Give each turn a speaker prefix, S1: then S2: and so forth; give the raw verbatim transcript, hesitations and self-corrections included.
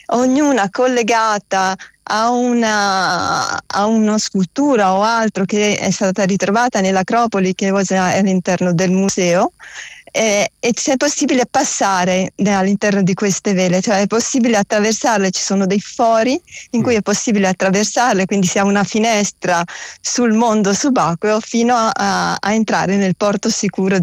S1: ognuna collegata a una, a una scultura o altro che è stata ritrovata nell'Acropoli, che è all'interno del museo. Eh, e c'è possibile passare all'interno di queste vele, cioè è possibile attraversarle, ci sono dei fori in cui
S2: Mm.
S1: è possibile attraversarle, quindi si ha una finestra sul mondo subacqueo fino a, a entrare nel porto sicuro